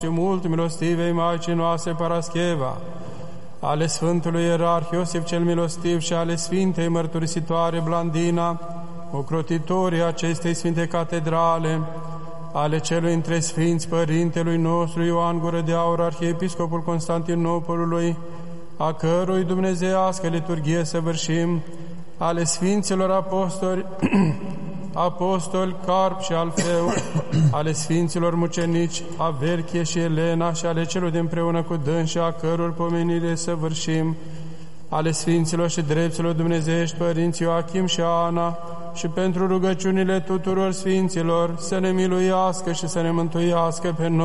și mult milostivei Maicii noastre Parascheva, ale Sfântului Ierarh Iosif cel Milostiv și ale Sfintei Mărturisitoare Blandina, ocrotitorii acestei Sfinte Catedrale, ale celui între Sfinți Părintelui nostru Ioan Gură de Aur, Arhiepiscopul Constantinopolului, a cărui dumnezeiască liturghie săvârșim, ale Sfinților apostoli Carp și Alfeu, ale Sfinților mucenici Averchie și Elena și ale celor de-mpreună cu dânsi, a căror pomenire săvârșim, ale Sfinților și drepților dumnezeiești Părinți Ioachim și Ana, și pentru rugăciunile tuturor Sfinților să ne miluiască și să ne mântuiască pe noi.